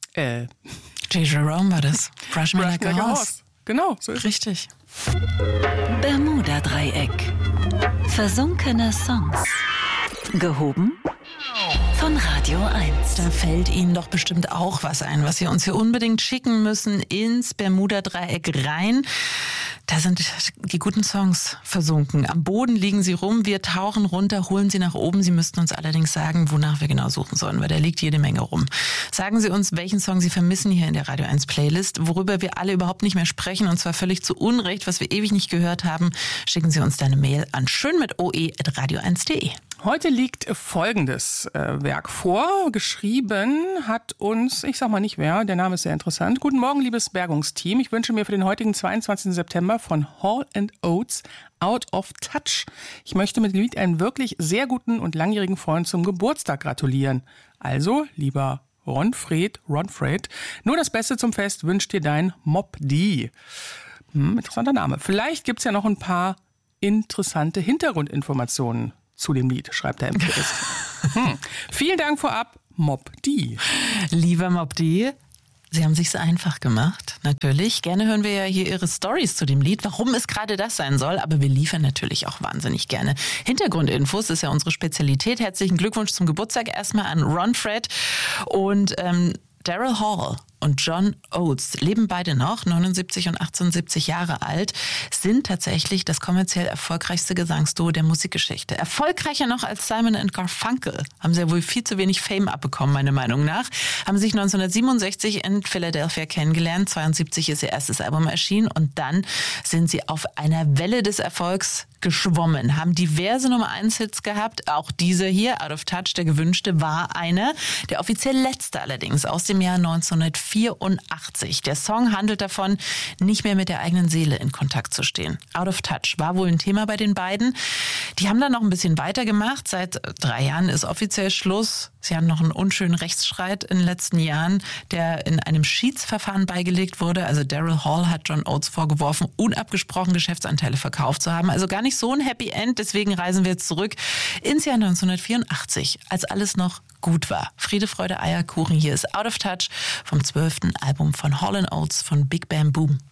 J. Jerome war das. Brush Me Like a Horse. Genau, so ist Richtig. Bermuda-Dreieck. Versunkene Songs. Gehoben von Radio 1. Da fällt Ihnen doch bestimmt auch was ein, was Sie uns hier unbedingt schicken müssen ins Bermuda-Dreieck rein. Da sind die guten Songs versunken. Am Boden liegen sie rum, wir tauchen runter, holen sie nach oben. Sie müssten uns allerdings sagen, wonach wir genau suchen sollen, weil da liegt jede Menge rum. Sagen Sie uns, welchen Song Sie vermissen hier in der Radio 1 Playlist, worüber wir alle überhaupt nicht mehr sprechen, und zwar völlig zu Unrecht, was wir ewig nicht gehört haben. Schicken Sie uns deine Mail an schönmitoe@radio1.de. Heute liegt folgendes Werk vor. Geschrieben hat uns, ich sag mal nicht wer, der Name ist sehr interessant. Guten Morgen, liebes Bergungsteam. Ich wünsche mir für den heutigen 22. September von Hall & Oates Out of Touch. Ich möchte mit dem Lied einen wirklich sehr guten und langjährigen Freund zum Geburtstag gratulieren. Also, lieber Ron Fred, nur das Beste zum Fest wünscht dir dein Mob D. Interessanter Name. Vielleicht gibt's ja noch ein paar interessante Hintergrundinformationen zu dem Lied, schreibt der MPS. Vielen Dank vorab, Mob D. Lieber Mob D, Sie haben sich's einfach gemacht, natürlich. Gerne hören wir ja hier Ihre Stories zu dem Lied, warum es gerade das sein soll. Aber wir liefern natürlich auch wahnsinnig gerne Hintergrundinfos, ist ja unsere Spezialität. Herzlichen Glückwunsch zum Geburtstag erstmal an Ron Fred und Daryl Hall und John Oates leben beide noch, 79 und 78 Jahre alt, sind tatsächlich das kommerziell erfolgreichste Gesangsduo der Musikgeschichte. Erfolgreicher noch als Simon & Garfunkel. Haben sie ja wohl viel zu wenig Fame abbekommen, meiner Meinung nach. Haben sich 1967 in Philadelphia kennengelernt. 72 ist ihr erstes Album erschienen und dann sind sie auf einer Welle des Erfolgs geschwommen, haben diverse Nummer-1-Hits gehabt. Auch dieser hier, Out of Touch, der gewünschte, war einer. Der offiziell letzte allerdings aus dem Jahr 1984. Der Song handelt davon, nicht mehr mit der eigenen Seele in Kontakt zu stehen. Out of Touch war wohl ein Thema bei den beiden. Die haben dann noch ein bisschen weitergemacht. Seit 3 Jahren ist offiziell Schluss. Sie haben noch einen unschönen Rechtsstreit in den letzten Jahren, der in einem Schiedsverfahren beigelegt wurde. Also Daryl Hall hat John Oates vorgeworfen, unabgesprochen Geschäftsanteile verkauft zu haben. Also gar nicht so ein Happy End. Deswegen reisen wir jetzt zurück ins Jahr 1984, als alles noch gut war. Friede, Freude, Eierkuchen. Hier ist Out of Touch vom 12. Album von Hall & Oates von Big Bam Boom.